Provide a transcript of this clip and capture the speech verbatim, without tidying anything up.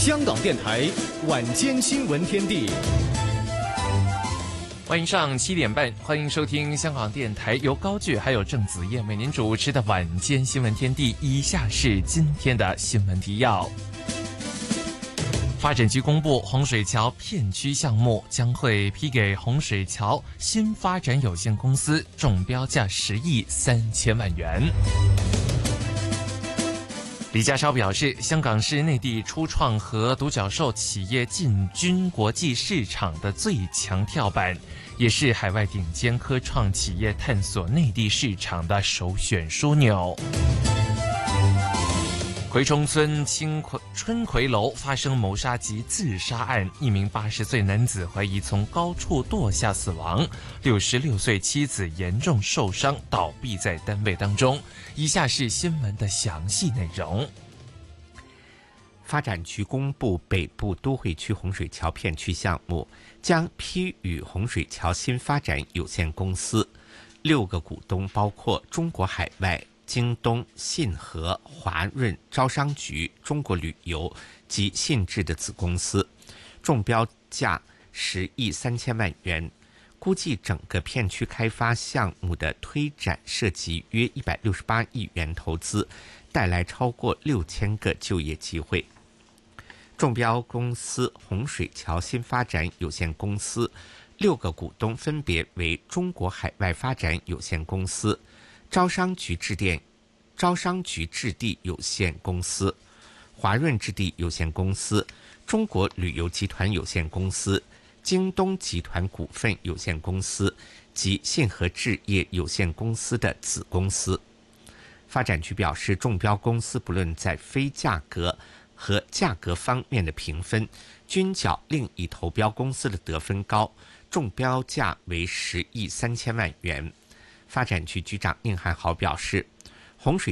香港电台晚间新闻天地， 欢迎上七点半，欢迎收听香港电台由高炬还有郑子燕为您主持的晚间新闻天地。以下是今天的新闻提要。发展局公布洪水桥片区项目将会批给洪水桥新发展有限公司，中标价十亿三千万元。李家超表示，香港是内地初创和独角兽企业进军国际市场的最强跳板，也是海外顶尖科创企业探索内地市场的首选枢纽。葵涌村青葵春葵楼发生谋杀及自杀案，一名八十岁男子怀疑从高处堕下死亡，六十六岁妻子严重受伤，倒闭在单位当中。以下是新闻的详细内容。 发展局公布北部都会区洪水桥片区项目将批予洪水桥新发展有限公司，六个股东包括中国海外、京东、信和、华润、招商局、中国旅游及信智的子公司，中标价十亿三千万元。估计整个片区开发项目的推展涉及约一百六十八亿元投资，带来超过六千个就业机会。中标公司洪水桥新发展有限公司六个股东分别为中国海外发展有限公司、招商局置电、招商局置地有限公司、华润置地有限公司、中国旅游集团有限公司、京东集团股份有限公司及信和置业有限公司的子公司。发展局表示，中标公司不论在非价格和价格方面的评分，均较另一投标公司的得分高，中标价为十亿三千万元。发展局局长宁汉豪表示，洪水